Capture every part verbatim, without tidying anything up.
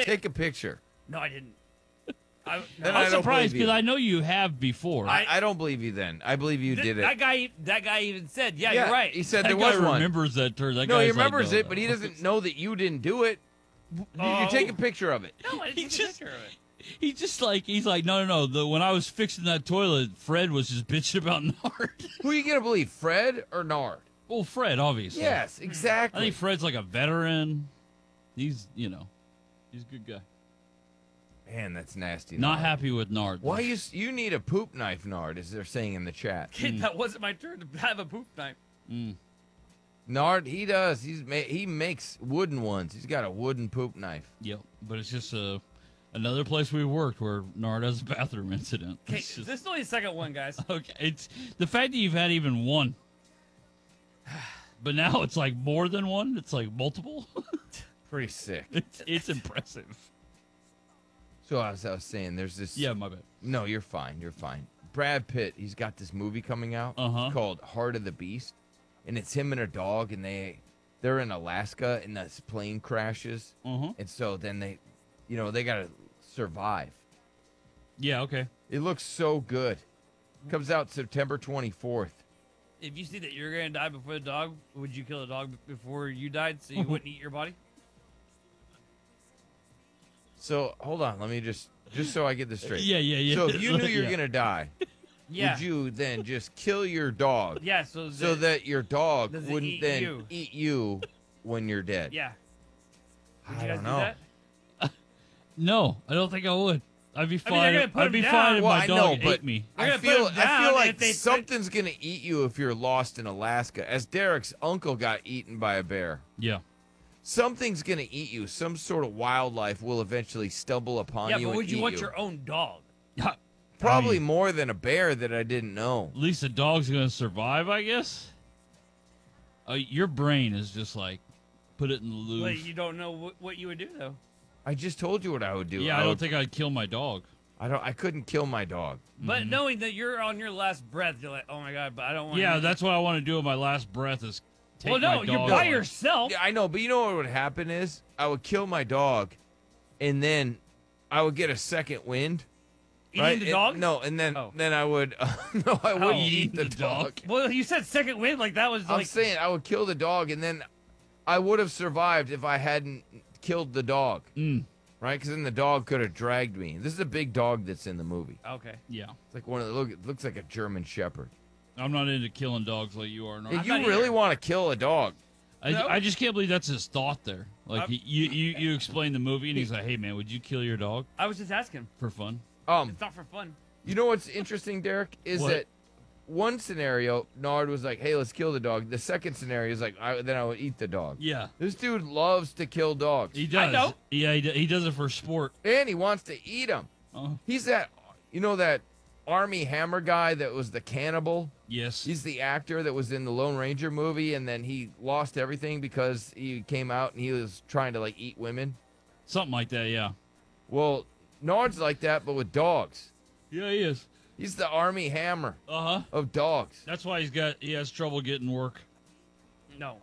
Take a picture. No, I didn't. I, no, Then I'm I don't surprised believe you. because I know you have before. I, I don't believe you then. I believe you Th- did it. That guy, that guy even said, "Yeah, Yeah, you're right." He said that there guy was one. remembers that turn. That No, he guy's like, remembers no, it, but he no. doesn't know that you didn't do it. Did Oh. you take a picture of it? No, I didn't He take a just- picture of it. He just like he's like no no no. The, when I was fixing that toilet, Fred was just bitching about Nard. Who are you gonna believe, Fred or Nard? Well, Fred obviously. Yes, I exactly. think Fred's like a veteran. He's you know, he's a good guy. Man, that's nasty. Not Nard. happy with Nard. Why you s- you need a poop knife, Nard? As they're saying in the chat. Kid, that wasn't my turn to have a poop knife. Mm. Nard, he does. He's ma- he makes wooden ones. He's got a wooden poop knife. Yep, but it's just uh, another place we worked where Nard has a bathroom incident. Okay, It's just- this is only the second one, guys. okay, it's the fact that you've had even one, but now it's like more than one. It's like multiple. Pretty sick. it's it's impressive. So as I was saying, there's this. Yeah, my bad. No, you're fine. You're fine. Brad Pitt, he's got this movie coming out Uh-huh. called Heart of the Beast, and it's him and a dog, and they they're in Alaska, and this plane crashes, Uh-huh. and so then they, you know, they gotta survive. Yeah. Okay. It looks so good. Comes out September twenty-fourth. If you see that you're gonna die before the dog, would you kill the dog before you died so you wouldn't eat your body? So hold on, let me just just so I get this straight. Yeah, yeah, yeah. So if you knew you were Yeah. gonna die, Yeah. would you then just kill your dog Yeah. So, so that your dog Does it wouldn't eat then you? eat you when you're dead? Yeah. Would I you guys don't do know. that? No, I don't think I would. I'd be I mean, fine. they're gonna put I'd him be down. fine if Well, my I dog know, ate but me. They're I gonna put feel him I down, feel and like if they put- something's gonna eat you if you're lost in Alaska. As Derek's uncle got eaten by a bear. Yeah. Something's gonna eat you. Some sort of wildlife will eventually stumble upon Yeah, you but and would you eat want you. your own dog? Ha- Probably I mean, more than a bear that I didn't know. at least the dog's gonna survive, I guess. Uh, your brain is just like, put it in the loop. But you don't know what, what you would do though. I just told you what I would do. yeah, I, I don't would- think I'd kill my dog. I don't. I couldn't kill my dog. But Mm-hmm. knowing that you're on your last breath, you're like, oh my god, but I don't want. Yeah, that's what I want to do with my last breath is take Well, no, my you're dog by away. yourself. Yeah, I know, but you know what would happen is I would kill my dog, and then I would get a second wind. Eating right? the And- dog? no, and then Oh. then I would no, I wouldn't eat Eating the, the dog. dog? Well, you said second wind, like that was I'm like. saying I would kill the dog, and then I would have survived if I hadn't killed the dog, Mm, right? Because then the dog could have dragged me. This is a big dog that's in the movie. Okay. yeah. It's like one of the look. It looks like a German Shepherd. I'm not into killing dogs like you are. No. Hey, I'm you not really either. want to kill a dog? I, No. I just can't believe that's his thought there. Like Um, he, you, you, you explained the movie and he's like, "Hey man, would you kill your dog I was just asking. for fun?" Um, It's not for fun. You know what's interesting, Derek, is What? that one scenario, Nard was like, "Hey, let's kill the dog." The second scenario is like, I, "Then I would eat the dog." Yeah, This dude loves to kill dogs, he does. know. Yeah, he, d- he does it for sport. and he wants to eat them. Oh, He's that, you know, that Army Hammer guy that was the cannibal. yes. He's the actor that was in the Lone Ranger movie, and then he lost everything because he came out and he was trying to like eat women. Something like that. Yeah. Well, Nard's like that, but with dogs. Yeah, he is. He's the Army Hammer Uh huh. of dogs. That's why he's got he has trouble getting work. No.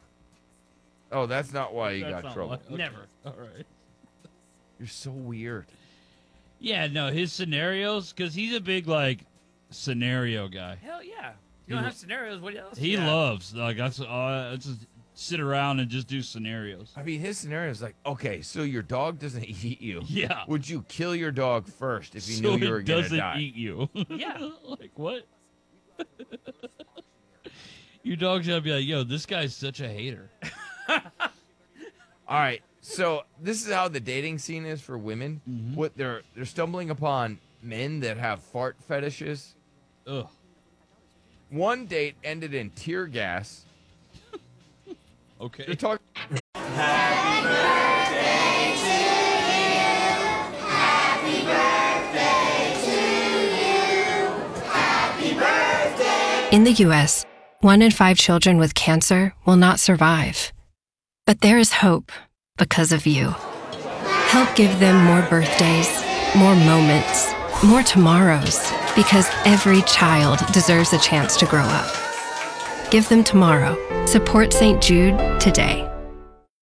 Oh, that's not why he That's got not trouble. why- okay. Never. All right. You're so weird. Yeah, no, his scenarios because he's a big like scenario guy. Hell yeah. You don't He- have scenarios. What else? He Yeah. loves like that's uh, that's just sit around and just do scenarios. I mean, his scenario is like, okay, so your dog doesn't eat you. Yeah. Would you kill your dog first if you so knew you it were going to doesn't die? eat you. Yeah. Like what? Your dog's gonna be like, yo, this guy's such a hater. All right, so this is how the dating scene is for women. Mm-hmm. What they're they're stumbling upon men that have fart fetishes. Ugh. One date ended in tear gas. Okay. They're talking. In the U S, one in five children with cancer will not survive. But there is hope because of you. Help give them more birthdays, more moments, more tomorrows, because every child deserves a chance to grow up. Give them tomorrow. Support Saint Jude today.